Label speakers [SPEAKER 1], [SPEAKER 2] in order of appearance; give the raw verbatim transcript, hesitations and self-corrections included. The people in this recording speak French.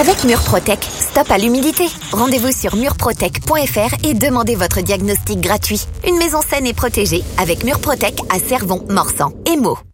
[SPEAKER 1] Avec Murprotec, stop à l'humidité. Rendez-vous sur murprotec point f r et demandez votre diagnostic gratuit. Une maison saine et protégée avec Murprotec à Cervon, Morsan et Meaux.